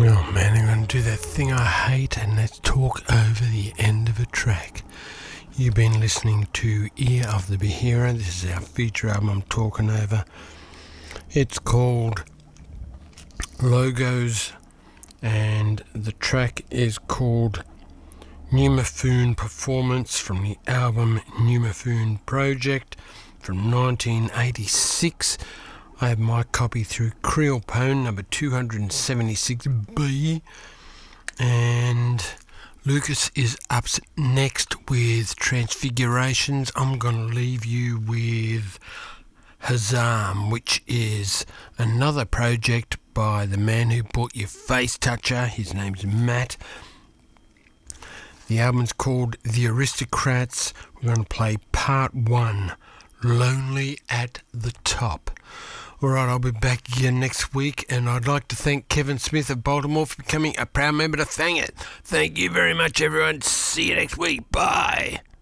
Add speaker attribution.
Speaker 1: Oh man, I'm going to do that thing I hate, and that's talk over the end of a track. You've been listening to Ear of the Behera. This is our feature album I'm talking over. It's called Logos, and the track is called Pneumophone Performance from the album Pneumophone Project from 1986. I have my copy through Creelpone number 276B, and Lucas is up next with Transfigurations. I'm going to leave you with Hazam, which is another project by the man who bought your Face Toucher. His name's Matt. The album's called The Aristocrats. We're going to play part 1, Lonely at the Top. Alright, I'll be back again next week, and I'd like to thank Kevin Smith of Baltimore for becoming a proud member to Thang It. Thank you very much, everyone. See you next week. Bye.